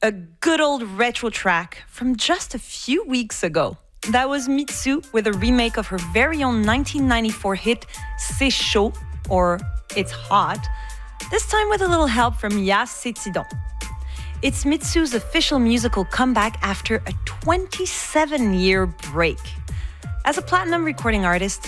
a good old retro track from just a few weeks ago. That was Mitsu with a remake of her very own 1994 hit C'est chaud, or It's hot, this time with a little help from Yas Setidon. It's Mitsu's official musical comeback after a 27-year break. As a platinum recording artist,